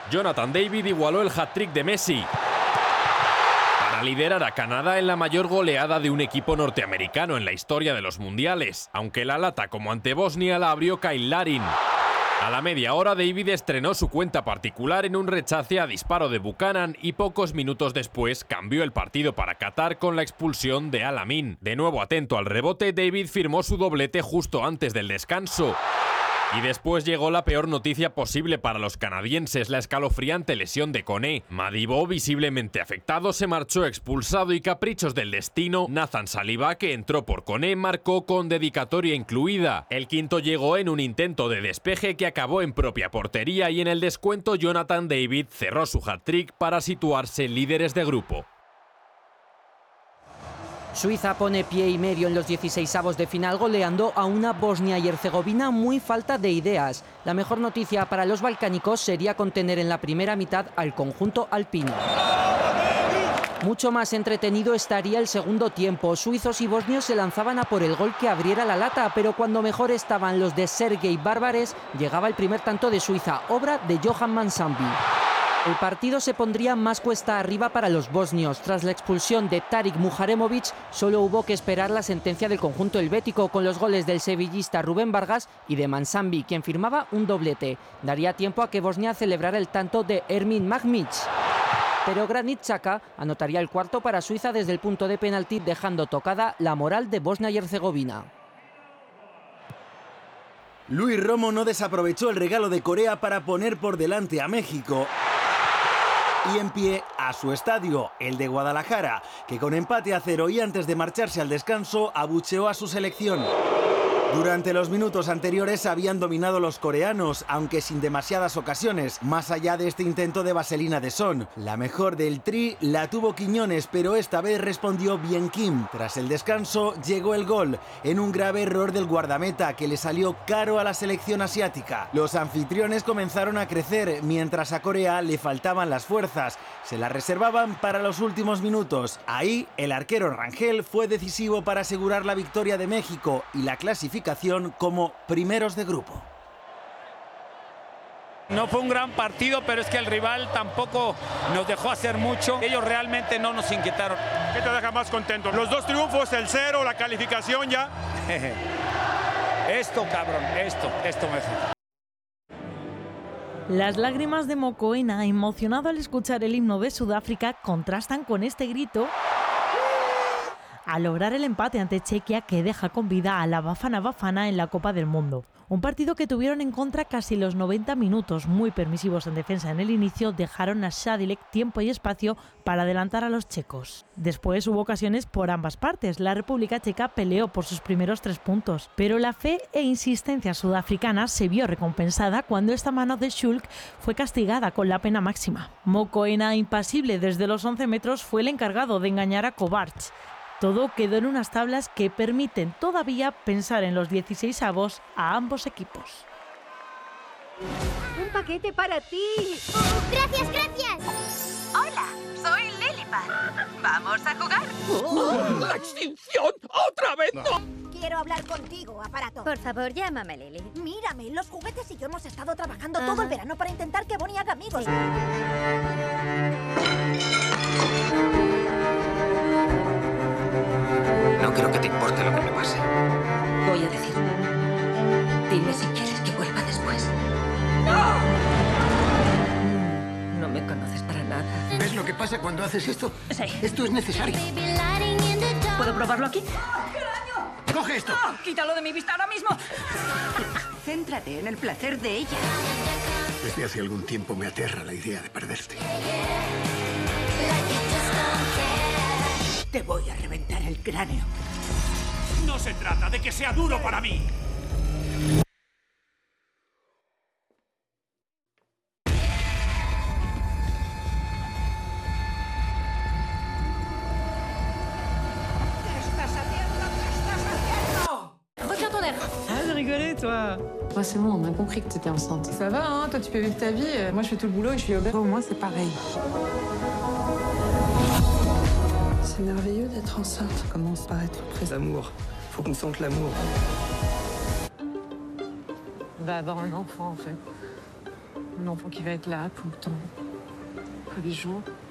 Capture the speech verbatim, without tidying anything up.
Jonathan David igualó el hat-trick de Messi para liderar a Canadá en la mayor goleada de un equipo norteamericano en la historia de los mundiales, aunque la lata como ante Bosnia la abrió Kyle Larin. A la media hora, David estrenó su cuenta particular en un rechace a disparo de Buchanan y pocos minutos después cambió el partido para Qatar con la expulsión de Al-Amin. De nuevo atento al rebote, David firmó su doblete justo antes del descanso. Y después llegó la peor noticia posible para los canadienses, la escalofriante lesión de Koné. Madibo, visiblemente afectado, se marchó expulsado y caprichos del destino. Nathan Saliba, que entró por Koné, marcó con dedicatoria incluida. El quinto llegó en un intento de despeje que acabó en propia portería y en el descuento Jonathan David cerró su hat-trick para situarse líderes de grupo. Suiza pone pie y medio en los dieciseisavos de final goleando a una Bosnia y Herzegovina muy falta de ideas. La mejor noticia para los balcánicos sería contener en la primera mitad al conjunto alpino. Mucho más entretenido estaría el segundo tiempo. Suizos y bosnios se lanzaban a por el gol que abriera la lata, pero cuando mejor estaban los de Sergei Bárbares, llegaba el primer tanto de Suiza, obra de Johan Mansambi. El partido se pondría más cuesta arriba para los bosnios. Tras la expulsión de Tarik Muharemovic, solo hubo que esperar la sentencia del conjunto helvético con los goles del sevillista Rubén Vargas y de Mansambi, quien firmaba un doblete. Daría tiempo a que Bosnia celebrara el tanto de Ermin Magmic. Pero Granit Xhaka anotaría el cuarto para Suiza desde el punto de penalti, dejando tocada la moral de Bosnia y Herzegovina. Luis Romo no desaprovechó el regalo de Corea para poner por delante a México. Y en pie a su estadio, el de Guadalajara, que con empate a cero y antes de marcharse al descanso abucheó a su selección. Durante los minutos anteriores habían dominado los coreanos, aunque sin demasiadas ocasiones, más allá de este intento de vaselina de Son. La mejor del Tri la tuvo Quiñones, pero esta vez respondió bien Kim. Tras el descanso llegó el gol, en un grave error del guardameta que le salió caro a la selección asiática. Los anfitriones comenzaron a crecer, mientras a Corea le faltaban las fuerzas. Se las reservaban para los últimos minutos. Ahí, el arquero Rangel fue decisivo para asegurar la victoria de México y la clasificación como primeros de grupo. No fue un gran partido, pero es que el rival tampoco nos dejó hacer mucho. Ellos realmente no nos inquietaron. ¿Qué te deja más contento? Los dos triunfos, el cero, la calificación ya. Esto, cabrón, esto, esto me hace. Las lágrimas de Mokoena, emocionado al escuchar el himno de Sudáfrica, contrastan con este grito a lograr el empate ante Chequia, que deja con vida a la Bafana Bafana en la Copa del Mundo. Un partido que tuvieron en contra casi los noventa minutos, muy permisivos en defensa en el inicio, dejaron a Sadilek tiempo y espacio para adelantar a los checos. Después hubo ocasiones por ambas partes. La República Checa peleó por sus primeros tres puntos, pero la fe e insistencia sudafricana se vio recompensada cuando esta mano de Schulk fue castigada con la pena máxima. Mokoena, impasible desde los once metros, fue el encargado de engañar a Kovacs. Todo quedó en unas tablas que permiten todavía pensar en los dieciseisavos a ambos equipos. ¡Un paquete para ti! ¡Gracias, gracias! Hola, soy Lilipad. ¿Vamos a jugar? ¡Oh, ¡La extinción! ¡Otra vez no! Quiero hablar contigo, aparato. Por favor, llámame Lily. Mírame, los juguetes y yo hemos estado trabajando Ajá. todo el verano para intentar que Bonnie haga amigos. Sí. No creo que te importe lo que me pase. Voy a decir. Dime si quieres que vuelva después. ¡No! No me conoces para nada. ¿Ves lo que pasa cuando haces esto? Sí. Esto es necesario. ¿Puedo probarlo aquí? ¡Coge esto! ¡Oh, quítalo de mi vista ahora mismo! Céntrate en el placer de ella. Desde hace algún tiempo me aterra la idea de perderte. Te voy a reventar el cráneo. No se trata de que sea duro para mí. Ah, j'ai rigolé, toi. Ouais, c'est bon, on a compris que t'étais enceinte. Ça va, hein, toi, tu peux vivre ta vie. Moi, je fais tout le boulot et je suis au Au moins, c'est pareil. C'est merveilleux d'être enceinte. Ça commence par être presque l'amour. Faut qu'on sente l'amour. On va avoir un enfant, en fait. Un enfant qui va être là tout le temps, tous les jours.